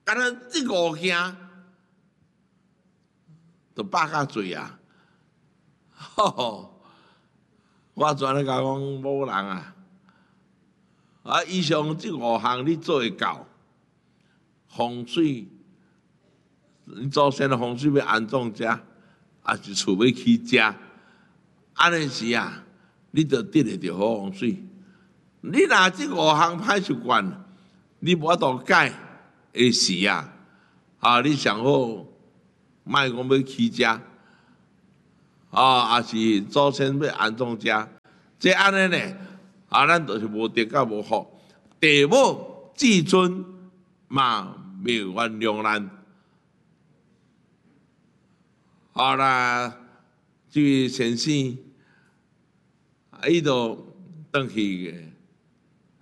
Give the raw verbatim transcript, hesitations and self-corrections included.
敢若这五件，都百较侪啊！吼吼，我全咧甲讲某人啊，啊，以上这五项你做会到，风水，你祖先的风水要安怎食，啊是厝要起食，安尼时啊，你就得会着好风水。你若这五项歹习惯，你无法度改的时啊，啊，你上好莫讲要起食，啊，也是祖先要安怎食，这安尼呢，啊，咱就是无得甲无福。地母至尊嘛，袂原谅咱。好啦，这位先生，伊就转去